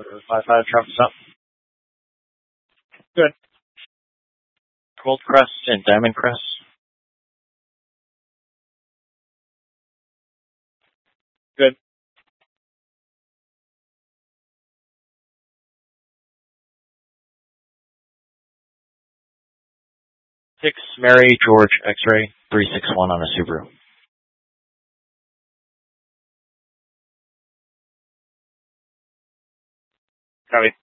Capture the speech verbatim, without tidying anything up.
five five, traffic's up. Good. Gold Crest and Diamond Crest. Good. Six Mary George X-Ray, three six one on a Subaru. Copy.